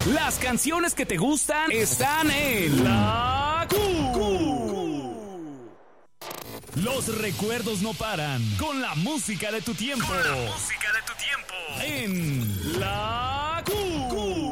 Las canciones que te gustan están en La Q. Los recuerdos no paran con la música de tu tiempo. En La